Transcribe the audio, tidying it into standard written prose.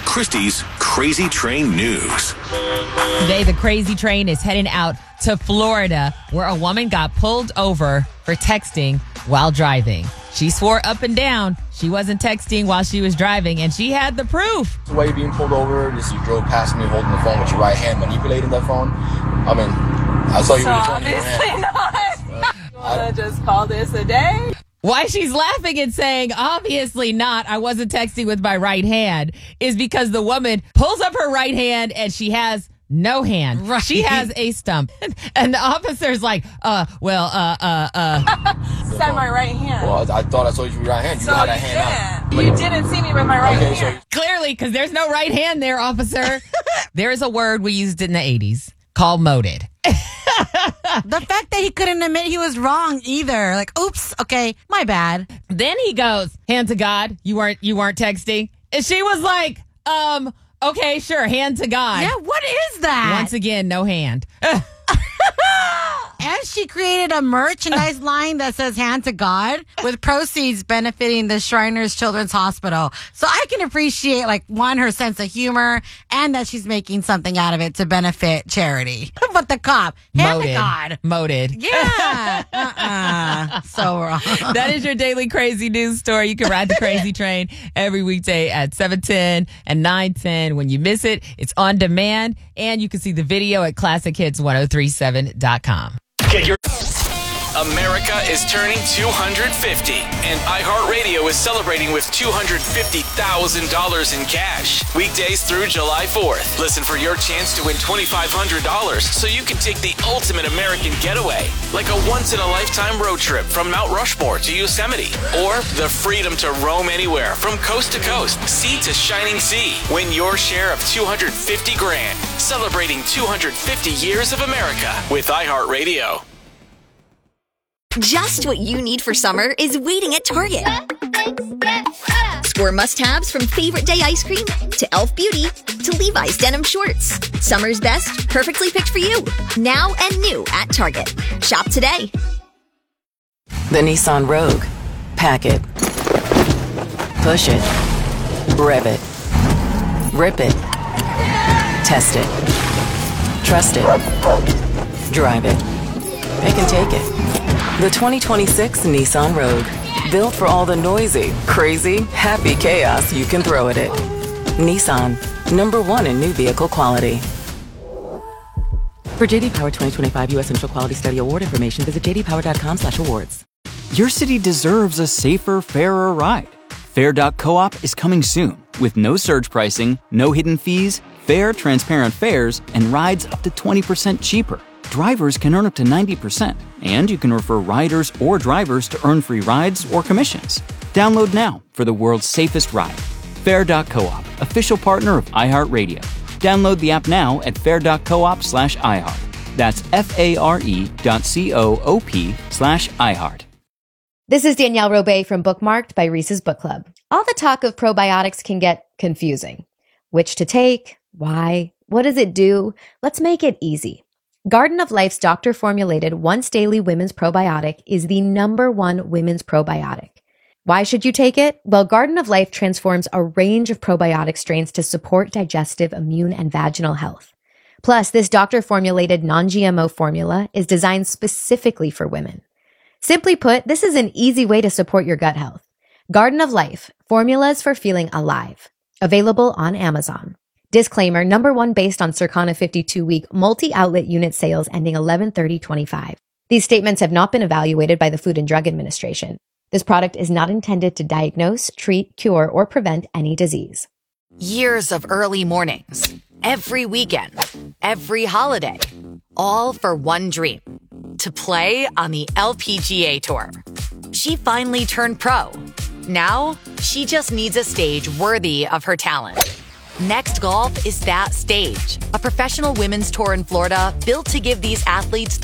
Christy's Crazy Train News. Today, the Crazy Train is heading out to Florida, where a woman got pulled over for texting while driving. She swore up and down she wasn't texting while she was driving, and she had the proof. The way you're being pulled over is you drove past me holding the phone with your right hand, manipulating that phone. I mean, I saw you with your phone in your hand. Not. You want to just call this a day? Why she's laughing and saying, obviously not, I wasn't texting with my right hand, is because the woman pulls up her right hand and she has no hand. Right. She has a stump. And the officer's like, Said my right hand. Well, I thought I saw you with your right hand. You had a hand out. You didn't see me with my right hand. Clearly, because there's no right hand there, officer. There is a word we used in the 80s called moded. The fact that he couldn't admit he was wrong either. Like, oops, okay, my bad. Then he goes, hand to God, you weren't texting. And she was like, okay, sure, hand to God. Yeah, what is that? Once again, no hand. And she created a merchandise line that says hand to God with proceeds benefiting the Shriners Children's Hospital. So I can appreciate, like, one, her sense of humor and that she's making something out of it to benefit charity. But the cop, hand to God. Moded. Yeah. So wrong. That is your daily crazy news story. You can ride the Crazy Train every weekday at 7:10 and 9:10. When you miss it, it's on demand, and you can see the video at classichits1037.com. America is turning 250, and iHeartRadio is celebrating with $250,000 in cash. Weekdays through July 4th. Listen for your chance to win $2,500 so you can take the ultimate American getaway, like a once-in-a-lifetime road trip from Mount Rushmore to Yosemite, or the freedom to roam anywhere from coast to coast, sea to shining sea. Win your share of $250 grand. Celebrating 250 years of America with iHeartRadio. Just what you need for summer is waiting at Target. Score must-haves from Favorite Day ice cream to Elf Beauty to Levi's denim shorts. Summer's best, perfectly picked for you. Now and new at Target. Shop today. The Nissan Rogue. Pack it. Push it. Rev it. Rip it. Test it. Trust it. Drive it. Pick and take it. The 2026 Nissan Rogue. Built for all the noisy, crazy, happy chaos you can throw at it. Nissan. #1 in new vehicle quality. For JD Power 2025 U.S. Initial Quality Study Award information, visit jdpower.com/awards. Your city deserves a safer, fairer ride. Fair.coop is coming soon with no surge pricing, no hidden fees, fair, transparent fares, and rides up to 20% cheaper. Drivers can earn up to 90%, and you can refer riders or drivers to earn free rides or commissions. Download now for the world's safest ride. Fair.coop, official partner of iHeartRadio. Download the app now at fair.coop/iHeart. That's FARE.coop/iHeart. This is Danielle Robay from Bookmarked by Reese's Book Club. All the talk of probiotics can get confusing. Which to take? Why? What does it do? Let's make it easy. Garden of Life's doctor-formulated once-daily women's probiotic is the #1 women's probiotic. Why should you take it? Well, Garden of Life transforms a range of probiotic strains to support digestive, immune, and vaginal health. Plus, this doctor-formulated non-GMO formula is designed specifically for women. Simply put, this is an easy way to support your gut health. Garden of Life, formulas for feeling alive. Available on Amazon. Disclaimer, #1 based on Circana 52-week multi-outlet unit sales ending 11/30/25. These statements have not been evaluated by the Food and Drug Administration. This product is not intended to diagnose, treat, cure, or prevent any disease. Years of early mornings, every weekend, every holiday, all for one dream, to play on the LPGA Tour. She finally turned pro. Now, she just needs a stage worthy of her talent. Next Golf is that stage. A professional women's tour in Florida built to give these athletes the